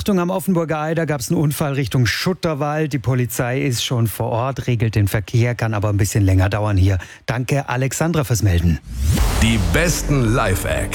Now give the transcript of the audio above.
Achtung, am Offenburger Ei, da gab es einen Unfall Richtung Schutterwald. Die Polizei ist schon vor Ort, regelt den Verkehr, kann aber ein bisschen länger dauern hier. Danke, Alexandra, fürs Melden. Die besten Live-Acts